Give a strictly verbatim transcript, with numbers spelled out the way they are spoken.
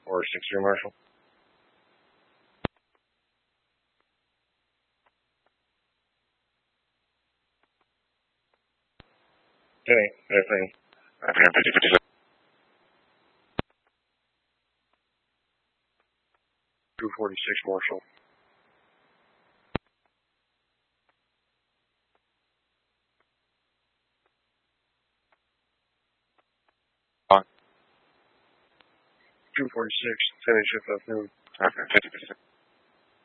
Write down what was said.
Or six three, Marshall. Okay, everything. two forty-six, Marshall. On. two forty-six, finish shift of noon. Okay, fifty percent.